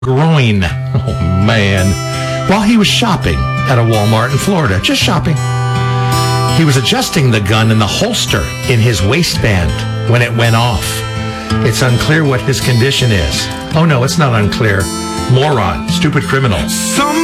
groin. Oh, man. While he was shopping at a Walmart in Florida, just shopping, he was adjusting the gun in the holster in his waistband when it went off. It's unclear what his condition is. Oh, no, it's not unclear. Moron. Stupid criminal.